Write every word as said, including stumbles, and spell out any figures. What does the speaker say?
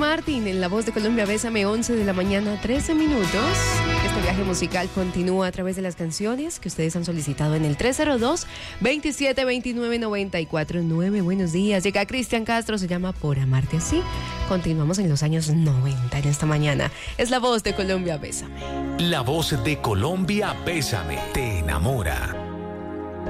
Martin en La Voz de Colombia, Bésame, once de la mañana, trece minutos. Este viaje musical continúa a través de las canciones que ustedes han solicitado en el tres cero dos, veintisiete veintinueve, noventa y cuatro nueve. Buenos días. Llega Cristian Castro, se llama Por Amarte Así. Continuamos en los años noventa en esta mañana. Es La Voz de Colombia, Bésame. La Voz de Colombia, Bésame, te enamora.